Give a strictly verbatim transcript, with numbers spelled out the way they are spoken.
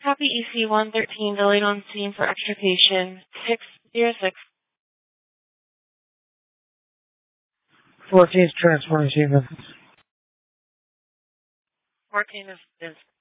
Copy E C one thirteen, delayed on scene for extrication six zero six. fourteen is transporting sequence. fourteen is, is